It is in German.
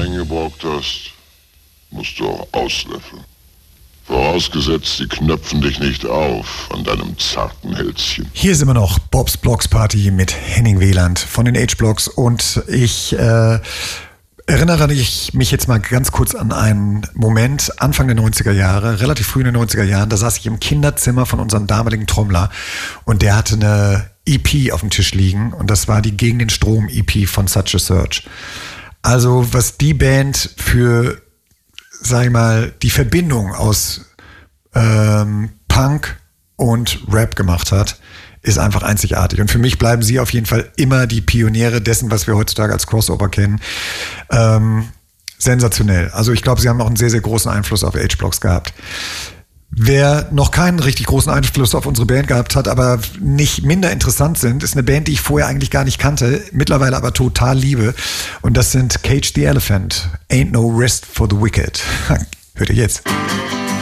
eingebrockt hast, musst du auch auslöffeln. Vorausgesetzt, sie knöpfen dich nicht auf an deinem zarten Hälschen. Hier ist immer noch Bobs Blogs Party mit Henning Wieland von den H-Blocks und ich erinnere mich jetzt mal ganz kurz an einen Moment Anfang der 90er Jahre, relativ früh in den 90er Jahren. Da saß ich im Kinderzimmer von unserem damaligen Trommler und der hatte eine EP auf dem Tisch liegen und das war die Gegen den Strom EP von Such a Search. Also was die Band für, sag ich mal, die Verbindung aus Punk und Rap gemacht hat, ist einfach einzigartig. Und für mich bleiben sie auf jeden Fall immer die Pioniere dessen, was wir heutzutage als Crossover kennen. Sensationell. Also ich glaube, sie haben auch einen sehr, sehr großen Einfluss auf H-Blocks gehabt. Wer noch keinen richtig großen Einfluss auf unsere Band gehabt hat, aber nicht minder interessant sind, ist eine Band, die ich vorher eigentlich gar nicht kannte, mittlerweile aber total liebe. Und das sind Cage the Elephant. Ain't no rest for the wicked. Hört ihr jetzt.